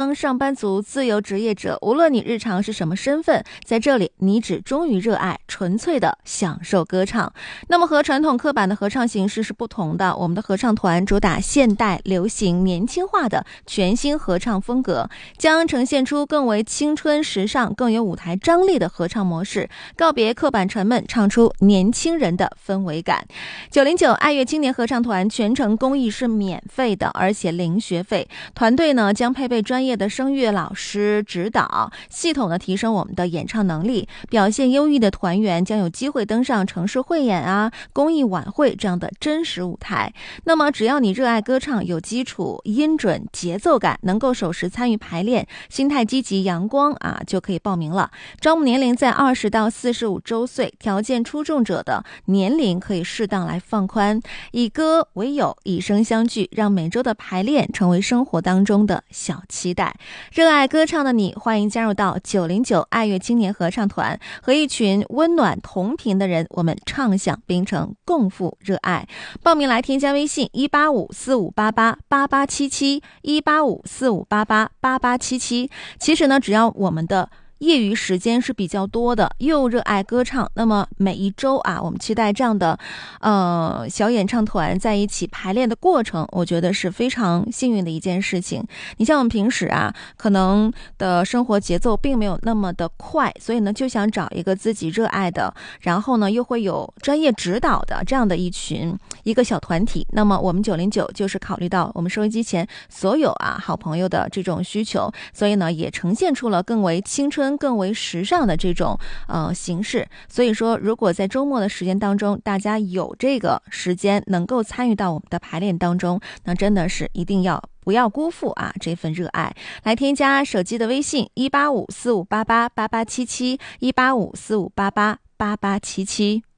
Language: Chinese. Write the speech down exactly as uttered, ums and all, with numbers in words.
生、上班族、自由职业者，无论你日常是什么身份，在这里你只忠于热爱，纯粹的享受歌唱。那么和传统刻板的合唱形式是不同的，我们的合唱团主打现代、流行、年轻化的全新合唱风格，将呈现出更为青春、时尚、更有舞台张力的合唱模式，告别刻板沉闷，唱出年轻人的氛围感。九零九爱乐青年合唱团全程公益是免费的，而且零学费。团队呢将配备专业的声乐老师指导，系统的提升我们的演唱能力。表现优异的团员将有机会登上城市汇演啊、公益晚会这样的真实舞台。那么只要你热爱歌唱，有基础、音准、节奏感，能够守时参与排练，心态积极阳光啊，就可以报名了。招募年龄在二十到四十五周岁，条件出众者的年龄可以适当来放宽，以歌为友，以声相聚，让每周的排练成为生活当中的小期待。热爱歌唱的你，欢迎加入到九零九爱乐青年合唱团，和一群温暖同频的人，我们畅享冰城，共赴热爱。报名来添加微信一八五四五八八八八七七一八五四五八八八八七七。其实呢，只要我们的业余时间是比较多的，又热爱歌唱，那么每一周啊，我们期待这样的呃小演唱团在一起排练的过程，我觉得是非常幸运的一件事情。你像我们平时啊，可能的生活节奏并没有那么的快，所以呢就想找一个自己热爱的，然后呢又会有专业指导的这样的一群一个小团体。那么我们九零九就是考虑到我们收音机前所有啊好朋友的这种需求，所以呢也呈现出了更为青春、更为时尚的这种呃形式。所以说，如果在周末的时间当中，大家有这个时间能够参与到我们的排练当中，那真的是一定要不要辜负啊这份热爱。来添加手机的微信一八五四五八八八八七七一八五四五八八八八七七。